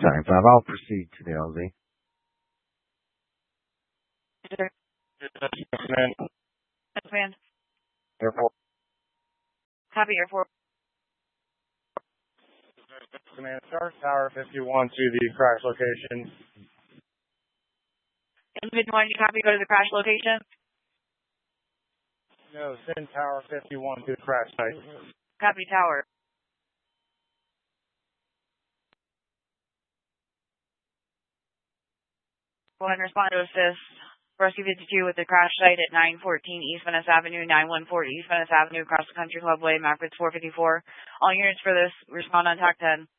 Time 5. I'll proceed to the LZ. Command. Airport. Copy, Airport. Command, start Tower 51 to the crash location. Individual, you copy, go to the crash location? No, send Tower 51 to the crash site. Copy, Tower. Go ahead and respond to assist Rescue 52 with the crash site at 914 East Venice Avenue, 914 East Venice Avenue, across the country clubway, MAC 454. All units for this, respond on TAC 10.